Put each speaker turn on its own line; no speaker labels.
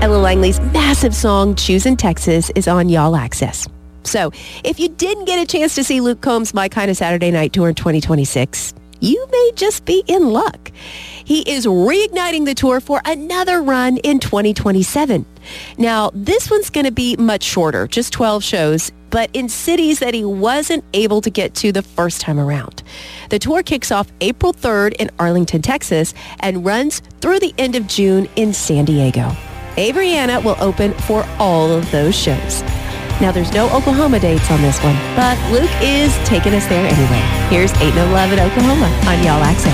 Ella Langley's massive song, Choosing Texas, is on Y'all Access. So, if you didn't get a chance to see Luke Combs' My Kind of Saturday Night Tour in 2026, you may just be in luck. He is reigniting the tour for another run in 2027. Now, this one's going to be much shorter, just 12 shows, but in cities that he wasn't able to get to the first time around. The tour kicks off April 3rd in Arlington, Texas, and runs through the end of June in San Diego. Averyana will open for all of those shows. Now, there's no Oklahoma dates on this one, but Luke is taking us there anyway. Here's Ain't No Love in Oklahoma on Y'all Access.